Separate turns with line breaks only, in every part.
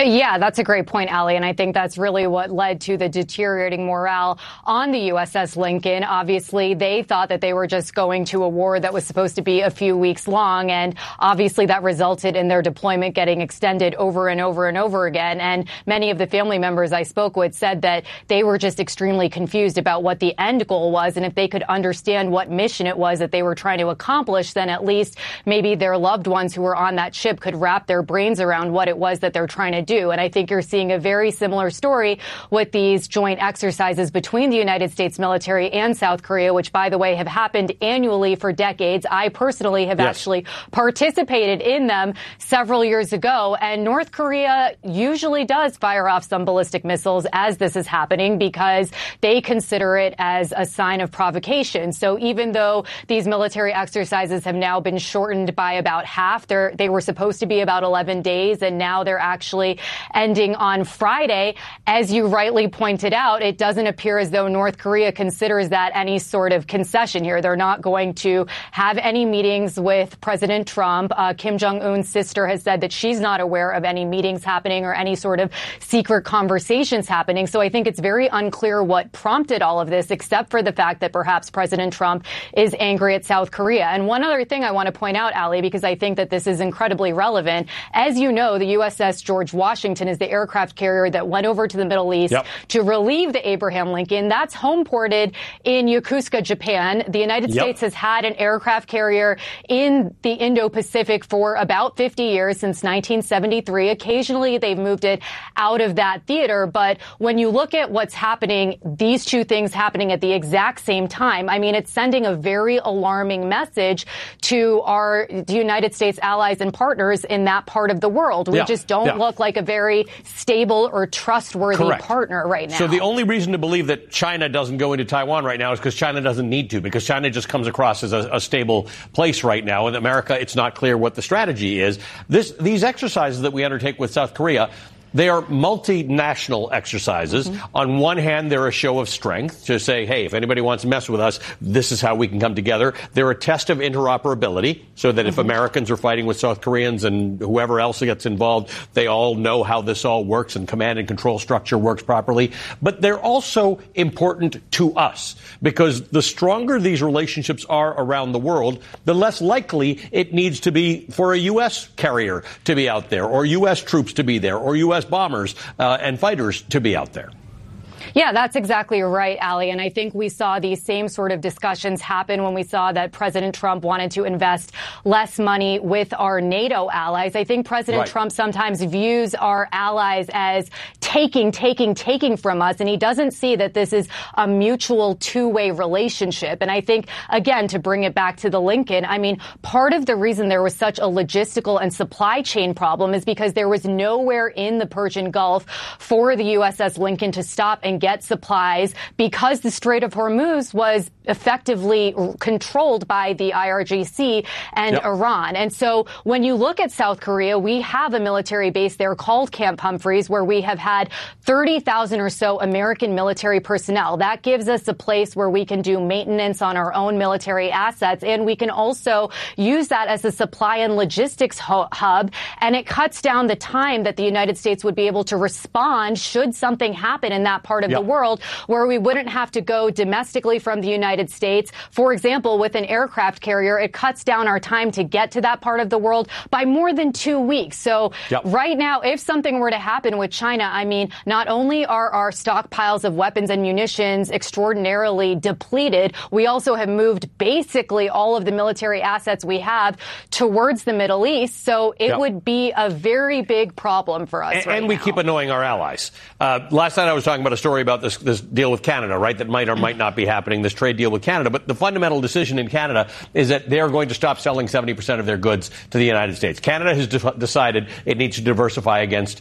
Yeah, that's a great point, Allie. And I think that's really what led to the deteriorating morale on the USS Lincoln. Obviously, they thought that they were just going to a war that was supposed to be a few weeks long. And obviously that resulted in their deployment getting extended over and over and over again. And many of the family members I spoke with said that they were just extremely confused about what the end goal was. And if they could understand what mission it was that they were trying to accomplish, then at least maybe their loved ones who were on that ship could wrap their brains around what it was that they're trying to do. And I think you're seeing a very similar story with these joint exercises between the United States military and South Korea, which, by the way, have happened annually for decades. I personally have actually participated in them several years ago. And North Korea usually does fire off some ballistic missiles as this is happening because they consider it as a sign of provocation. So even though these military exercises have now been shortened by about half, they were supposed to be about 11 days, and now they're actually ending on Friday. As you rightly pointed out, it doesn't appear as though North Korea considers that any sort of concession here. They're not going to have any meetings with President Trump. Kim Jong-un's sister has said that she's not aware of any meetings happening or any sort of secret conversations happening. So I think it's very unclear what prompted all of this, except for the fact that perhaps President Trump is angry at South Korea. And one other thing I want to point out, Allie, because I think that this is incredibly relevant. As you know, the USS George Washington is the aircraft carrier that went over to the Middle East to relieve the Abraham Lincoln. That's home ported in Yokosuka, Japan. The United States has had an aircraft carrier in the Indo-Pacific for about 50 years, since 1973. Occasionally, they've moved it out of that theater. But when you look at what's happening, these two things happening at the exact same time, I mean, it's sending a very alarming message to the United States allies and partners in that part of the world. We just don't look like a very stable or trustworthy partner right now.
So the only reason to believe that China doesn't go into Taiwan right now is because China doesn't need to, because China just comes across as a stable place right now. In America, it's not clear what the strategy is. These exercises that we undertake with South Korea, they are multinational exercises. On one hand, they're a show of strength to say, hey, if anybody wants to mess with us, this is how we can come together. They're a test of interoperability so that if Americans are fighting with South Koreans and whoever else gets involved, they all know how this all works and command and control structure works properly. But they're also important to us because the stronger these relationships are around the world, the less likely it needs to be for a U.S. carrier to be out there or U.S. troops to be there or U.S. bombers and fighters to be out there.
Yeah, that's exactly right, Allie. And I think we saw these same sort of discussions happen when we saw that President Trump wanted to invest less money with our NATO allies. I think President Trump sometimes views our allies as taking from us, and he doesn't see that this is a mutual two-way relationship. And I think, again, to bring it back to the Lincoln, I mean, part of the reason there was such a logistical and supply chain problem is because there was nowhere in the Persian Gulf for the USS Lincoln to stop and get supplies because the Strait of Hormuz was effectively controlled by the IRGC and Iran. And so when you look at South Korea, we have a military base there called Camp Humphreys, where we have had 30,000 or so American military personnel. That gives us a place where we can do maintenance on our own military assets, and we can also use that as a supply and logistics hub, and it cuts down the time that the United States would be able to respond should something happen in that part of the world, where we wouldn't have to go domestically from the United States. For example, with an aircraft carrier, it cuts down our time to get to that part of the world by more than 2 weeks. So right now, if something were to happen with China, I mean, not only are our stockpiles of weapons and munitions extraordinarily depleted, we also have moved basically all of the military assets we have towards the Middle East. So it would be a very big problem for us
and we keep annoying our allies. Last night I was talking about a story about this deal with Canada, right, that might or might not be happening, this trade deal with Canada. But the fundamental decision in Canada is that they are going to stop selling 70% of their goods to the United States. Canada has decided it needs to diversify against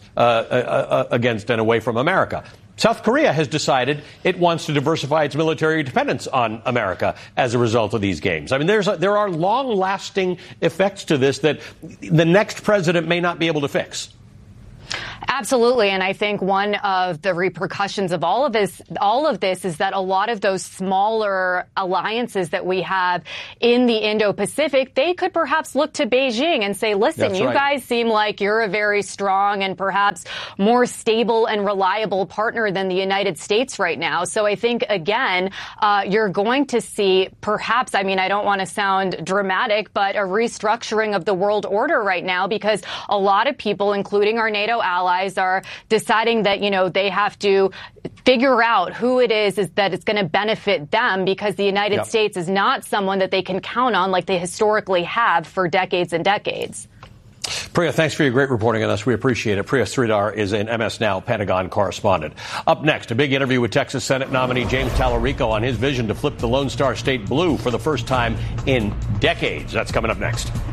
and away from America. South Korea has decided it wants to diversify its military dependence on America as a result of these games. I mean, there are long-lasting effects to this that the next president may not be able to fix.
Absolutely. And I think one of the repercussions of all of this is that a lot of those smaller alliances that we have in the Indo-Pacific, they could perhaps look to Beijing and say, listen, you guys seem like you're a very strong and perhaps more stable and reliable partner than the United States right now. So I think, again, you're going to see perhaps, I mean, I don't want to sound dramatic, but a restructuring of the world order right now, because a lot of people, including our NATO allies, are deciding that, they have to figure out who it is that it's going to benefit them, because the United States is not someone that they can count on like they historically have for decades and decades.
Priya, thanks for your great reporting on this. We appreciate it. Priya Sridhar is an MS Now Pentagon correspondent. Up next, a big interview with Texas Senate nominee James Talarico on his vision to flip the Lone Star State blue for the first time in decades. That's coming up next.